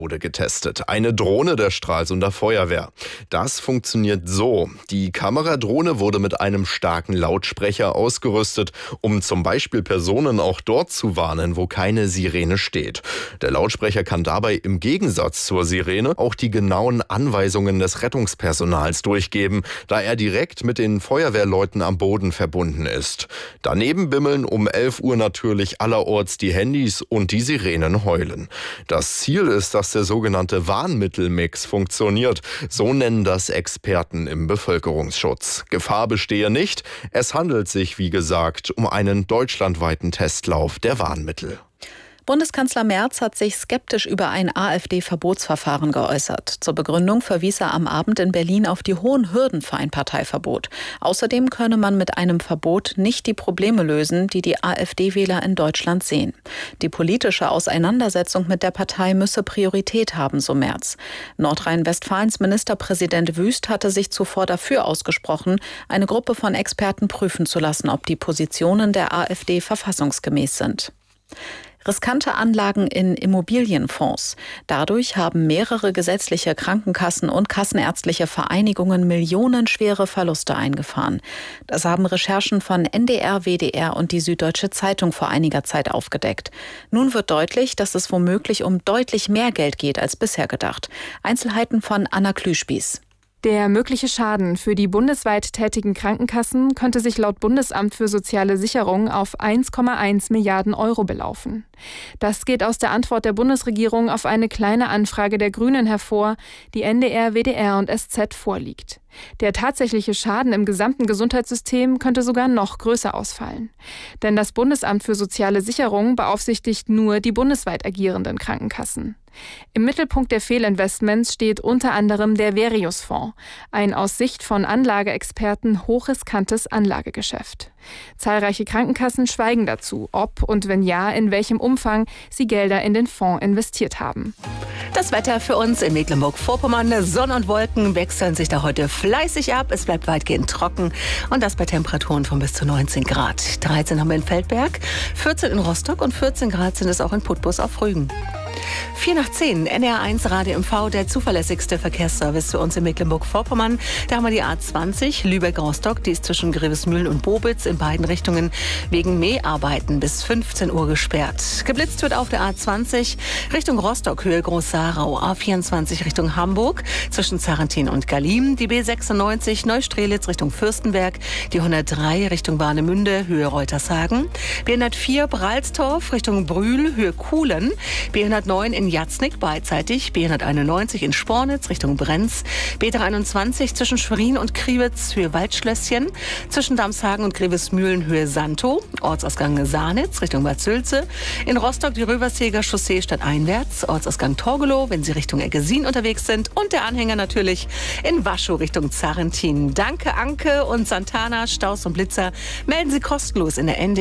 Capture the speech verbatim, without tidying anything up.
Wurde getestet. Eine Drohne der Stralsunder Feuerwehr. Das funktioniert so. Die Kameradrohne wurde mit einem starken Lautsprecher ausgerüstet, um zum Beispiel Personen auch dort zu warnen, wo keine Sirene steht. Der Lautsprecher kann dabei im Gegensatz zur Sirene auch die genauen Anweisungen des Rettungspersonals durchgeben, da er direkt mit den Feuerwehrleuten am Boden verbunden ist. Daneben bimmeln um elf Uhr natürlich allerorts die Handys und die Sirenen heulen. Das Ziel ist, dass der sogenannte Warnmittelmix funktioniert. So nennen das Experten im Bevölkerungsschutz. Gefahr bestehe nicht. Es handelt sich, wie gesagt, um einen deutschlandweiten Testlauf der Warnmittel. Bundeskanzler Merz hat sich skeptisch über ein AfD-Verbotsverfahren geäußert. Zur Begründung verwies er am Abend in Berlin auf die hohen Hürden für ein Parteiverbot. Außerdem könne man mit einem Verbot nicht die Probleme lösen, die die AfD-Wähler in Deutschland sehen. Die politische Auseinandersetzung mit der Partei müsse Priorität haben, so Merz. Nordrhein-Westfalens Ministerpräsident Wüst hatte sich zuvor dafür ausgesprochen, eine Gruppe von Experten prüfen zu lassen, ob die Positionen der AfD verfassungsgemäß sind. Riskante Anlagen in Immobilienfonds. Dadurch haben mehrere gesetzliche Krankenkassen und kassenärztliche Vereinigungen millionenschwere Verluste eingefahren. Das haben Recherchen von N D R, W D R und die Süddeutsche Zeitung vor einiger Zeit aufgedeckt. Nun wird deutlich, dass es womöglich um deutlich mehr Geld geht als bisher gedacht. Einzelheiten von Anna Klüspieß. Der mögliche Schaden für die bundesweit tätigen Krankenkassen könnte sich laut Bundesamt für soziale Sicherung auf eins Komma eins Milliarden Euro belaufen. Das geht aus der Antwort der Bundesregierung auf eine kleine Anfrage der Grünen hervor, die N D R, W D R und S Z vorliegt. Der tatsächliche Schaden im gesamten Gesundheitssystem könnte sogar noch größer ausfallen. Denn das Bundesamt für soziale Sicherung beaufsichtigt nur die bundesweit agierenden Krankenkassen. Im Mittelpunkt der Fehlinvestments steht unter anderem der Verius-Fonds, ein aus Sicht von Anlageexperten hochriskantes Anlagegeschäft. Zahlreiche Krankenkassen schweigen dazu, ob und wenn ja, in welchem Umfang sie Gelder in den Fonds investiert haben. Das Wetter für uns in Mecklenburg-Vorpommern. Sonne und Wolken wechseln sich da heute fleißig ab. Es bleibt weitgehend trocken und das bei Temperaturen von bis zu neunzehn Grad. dreizehn haben wir in Feldberg, vierzehn in Rostock und vierzehn Grad sind es auch in Putbus auf Rügen. vier nach zehn, N R eins Radio M V, der zuverlässigste Verkehrsservice für uns in Mecklenburg-Vorpommern. Da haben wir die A zwanzig, Lübeck-Rostock, die ist zwischen Grevesmühlen und Bobitz in beiden Richtungen wegen Mäharbeiten bis fünfzehn Uhr gesperrt. Geblitzt wird auf der A zwanzig Richtung Rostock, Höhe Groß-Sarau, A vierundzwanzig Richtung Hamburg, zwischen Zarrentin und Galim, die B sechsundneunzig Neustrelitz Richtung Fürstenberg, die hundertdrei Richtung Warnemünde, Höhe Reutershagen, B hundertvier Bralstorf Richtung Brühl, Höhe Kuhlen, B hundertneun in Jatznick beidseitig, B hunderteinundneunzig in Spornitz Richtung Brenz, B dreihunderteinundzwanzig zwischen Schwerin und Kriwitz, Höhe Waldschlösschen, zwischen Damshagen und Grevesmühlen, Höhe Santo, Ortsausgang Sahnitz Richtung Bad Sülze, in Rostock die Röverseger Chaussee stadteinwärts, Ortsausgang Torgelow, wenn Sie Richtung Eggesin unterwegs sind und der Anhänger natürlich in Waschow Richtung Zarrentin. Danke Anke und Santana, Staus und Blitzer melden Sie kostenlos in der N D